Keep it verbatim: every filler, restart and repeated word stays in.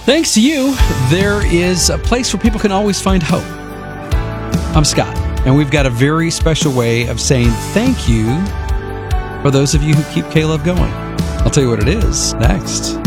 Thanks to you, there is a place where people can always find hope. I'm Scott, and we've got a very special way of saying thank you for those of you who keep K-Love going. I'll tell you what it is next.